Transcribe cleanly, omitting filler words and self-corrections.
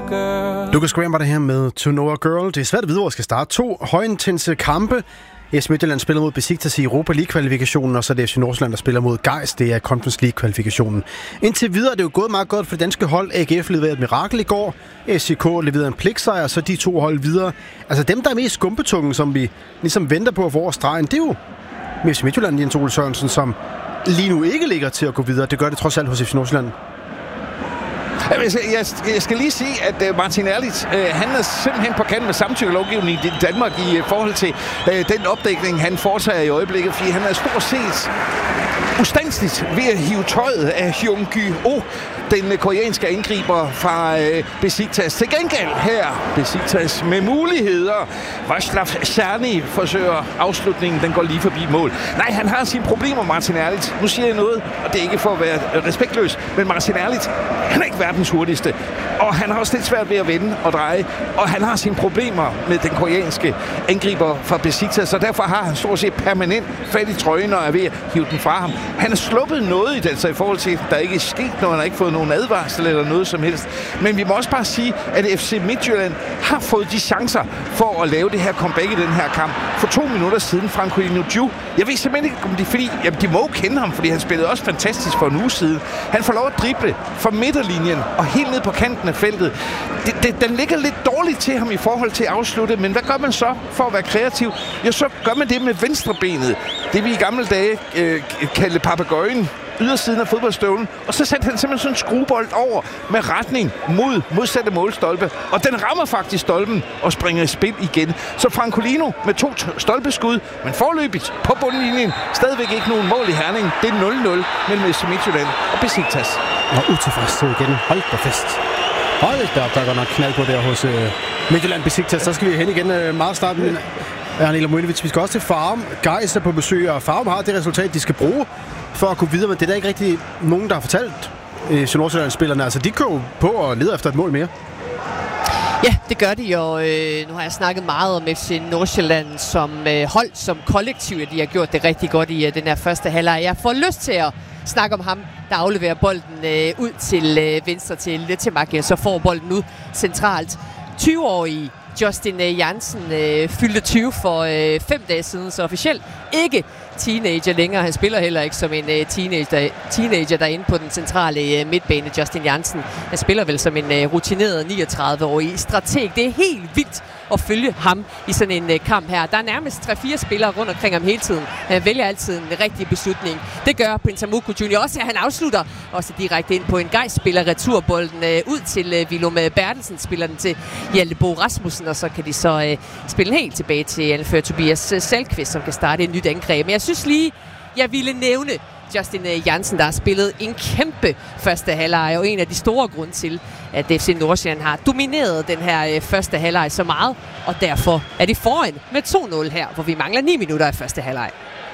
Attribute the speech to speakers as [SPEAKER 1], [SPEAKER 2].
[SPEAKER 1] girl.
[SPEAKER 2] Lucas Graham var det her med To Know a Girl. Det er svært at vide, hvor skal starte. 2 højintense kampe. FC Midtjylland spiller mod Besiktas i Europa League-kvalifikationen, og så er det FC Nordsjælland, der spiller mod Gais. Det er Conference League-kvalifikationen. Indtil videre er det jo gået meget godt for det danske hold. AGF leverede et mirakel i går. SCK leverede en pligtsejr, så de 2 hold videre. Altså dem, der er mest skumpetungen, som vi ligesom venter på at få over stregen, det er jo FC Midtjylland, Jens Ole Sørensen, som lige nu ikke ligger til at gå videre. Det gør det trods alt hos FC Nordsjælland.
[SPEAKER 3] Jeg skal lige sige, at Martin Erlitz, han er simpelthen på kant med samtykkelovgivningen i Danmark i forhold til den opdækning, han foretager i øjeblikket, fordi han er stort set ustandsligt ved at hive tøjet af Hyun-Gyu den koreanske angriber fra Besiktas. Til gengæld her, Besiktas med muligheder. Václav Czerny forsøger afslutningen, den går lige forbi mål. Nej, han har sine problemer, Martin Erlitz. Nu siger jeg noget, og det er ikke for at være respektløs, men Martin Erlitz, han er ikke verdens hurtigste. Og han har også lidt svært ved at vende og dreje. Og han har sine problemer med den koreanske angriber fra Besiktas, så derfor har han stort set permanent fat i trøjen og er ved at hive den fra ham. Han har sluppet noget i det, så i forhold til, der ikke er sket noget, han har ikke fået nogen advarsel eller noget som helst. Men vi må også bare sige, at FC Midtjylland har fået de chancer for at lave det her comeback i den her kamp. For 2 minutter siden, Franco Nuju. Jeg ved simpelthen ikke, om det er fordi, jamen, de må kende ham, fordi han spillede også fantastisk for en uge siden. Han får lov at drible fra midterlinjen og helt ned på kanten af feltet. Den ligger lidt dårligt til ham i forhold til at afslutte, men hvad gør man så for at være kreativ? Jo, så gør man det med venstrebenet. Det vi i gamle dage kaldte papegøjen, ydersiden af fodboldstøvlen, og så satte han simpelthen sådan en skruebold over med retning mod modsatte målstolpe, og den rammer faktisk stolpen og springer i spil igen. Så Francolino med 2 stolpeskud, men forløbigt på bundlinjen, stadigvæk ikke nogen mål i Herning. Det er 0-0 mellem FC Midtjylland og Besiktas.
[SPEAKER 2] Og utilfredshed igen. Hold da fest. Hold da op, der går nok knald på der hos Midtjylland Besiktas. Så skal vi hen igen meget snart. Anela Mojnovic, vi skal også til Farum. Gais er på besøg, og Farum har det resultat, de skal bruge for at gå videre, men det er der ikke rigtig nogen, der har fortalt Nordsjælland-spillerne. Altså, de kører på og leder efter et mål mere.
[SPEAKER 4] Ja, det gør de, og nu har jeg snakket meget om FC Nordsjælland som hold, som kollektiv, at de har gjort det rigtig godt i den her første halvleg. Jeg får lyst til at snakke om ham, der afleverer bolden ud til venstre til Letemak, så får bolden ud centralt. 20-årige Justin Jansen fyldte 20 for 5 dage siden, så officielt ikke teenager længere. Han spiller heller ikke som en teenager derinde på den centrale midtbane, Justin Jansen. Han spiller vel som en rutineret 39-årig strateg. Det er helt vildt at følge ham i sådan en kamp her. Der er nærmest 3-4 spillere rundt omkring ham hele tiden. Han vælger altid en rigtig beslutning. Det gør Prince Amuku Junior også, at han afslutter også direkte ind på en Gais, spiller returbolden ud til Willum Bertelsen, spiller den til Hjalte Bo Rasmussen, og så kan de så spille helt tilbage til anfører Tobias Salkvist, som kan starte et nyt angreb. Men jeg synes lige, jeg ville nævne Justin Jansen, der har spillet en kæmpe første halvleg, og en af de store grunde til, at FC Nordsjælland har domineret den her første halvleg så meget, og derfor er de foran med 2-0 her, hvor vi mangler 9 minutter af første halvleg.